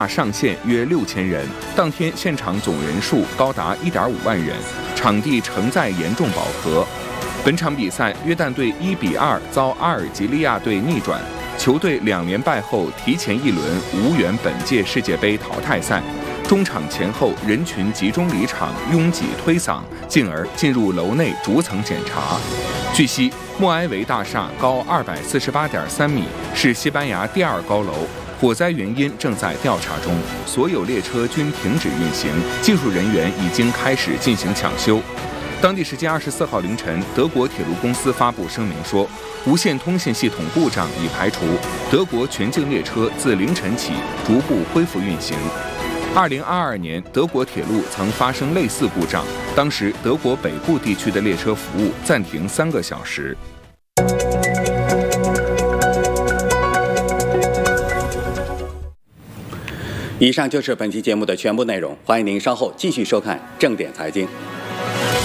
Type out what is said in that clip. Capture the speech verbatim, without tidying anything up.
上限约六千人，当天现场总人数高达一点五万人，场地承载严重饱和。本场比赛，约旦队一比二遭阿尔及利亚队逆转，球队两连败后提前一轮无缘本届世界杯淘汰赛。中场前后人群集中离场，拥挤推搡，进而进入楼内逐层检查。据悉，莫埃维大厦高二百四十八点三米，是西班牙第二高楼。火灾原因正在调查中，所有列车均停止运行，技术人员已经开始进行抢修。当地时间二十四号凌晨，德国铁路公司发布声明说，无线通信系统故障已排除，德国全境列车自凌晨起逐步恢复运行。二零二二年，德国铁路曾发生类似故障，当时德国北部地区的列车服务暂停三个小时。 以上就是本期节目的全部内容，欢迎您稍后继续收看正点财经。